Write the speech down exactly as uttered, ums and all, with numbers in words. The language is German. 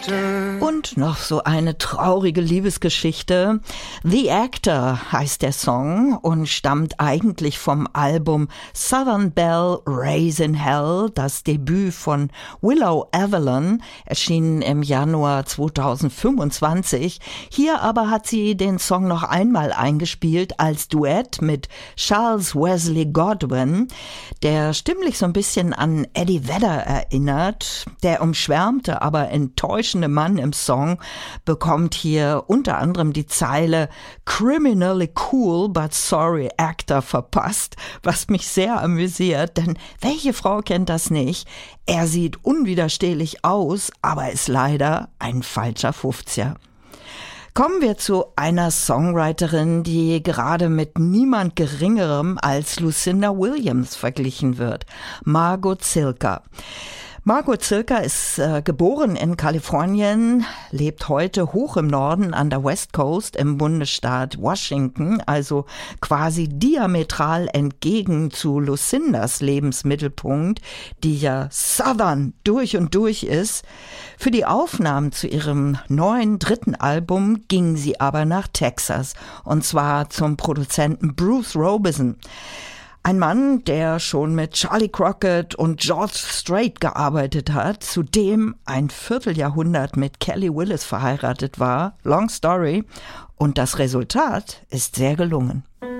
actor. Und noch so eine traurige Liebesgeschichte. The Actor heißt der Song und stammt eigentlich vom Album Southern Belle Raising Hell, das Debüt von Willow Avalon, erschienen im Januar zweitausendfünfundzwanzig. Hier aber hat sie den Song noch einmal eingespielt als Duett mit Charles Wesley Godwin, der stimmlich so ein bisschen an Eddie Vedder erinnert. Der umschwärmte, aber enttäuschende Mann im Song bekommt hier unter anderem die Zeile "Criminally cool but sorry actor" verpasst, was mich sehr amüsiert, denn welche Frau kennt das nicht? Er sieht unwiderstehlich aus, aber ist leider ein falscher Fünfziger. Kommen wir zu einer Songwriterin, die gerade mit niemand Geringerem als Lucinda Williams verglichen wird, Margot Cilker. Margot Cilker ist äh, geboren in Kalifornien, lebt heute hoch im Norden an der West Coast im Bundesstaat Washington, also quasi diametral entgegen zu Lucindas Lebensmittelpunkt, die ja Southern durch und durch ist. Für die Aufnahmen zu ihrem neuen dritten Album ging sie aber nach Texas, und zwar zum Produzenten Bruce Robison. Ein Mann, der schon mit Charlie Crockett und George Strait gearbeitet hat, zudem ein Vierteljahrhundert mit Kelly Willis verheiratet war. Long story. Und das Resultat ist sehr gelungen.